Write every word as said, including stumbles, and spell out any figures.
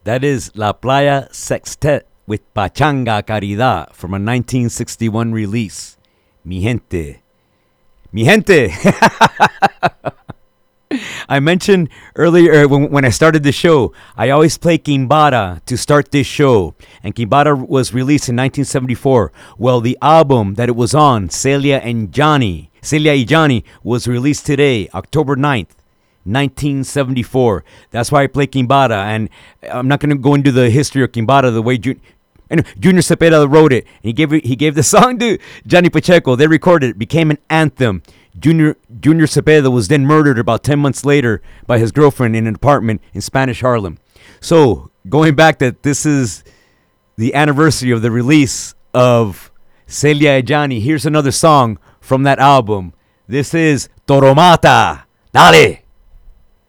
That is La Playa Sextet with Pachanga Caridad from a nineteen sixty-one release. Mi gente. Mi gente. I mentioned earlier when, when I started the show, I always play Kimbara to start this show. And Kimbara was released in nineteen seventy-four. Well, the album that it was on, Celia and Johnny, Celia y Johnny, was released today, October ninth, nineteen seventy-four. That's why I play Kimbara. And I'm not going to go into the history of Kimbara the way Jun- and Junior Cepeda wrote it. And he gave it, he gave the song to Johnny Pacheco. They recorded it. It became an anthem. Junior Junior Cepeda was then murdered about ten months later by his girlfriend in an apartment in Spanish Harlem. So, going back that this is the anniversary of the release of Celia y Johnny, here's another song from that album. This is Toromata. Dale!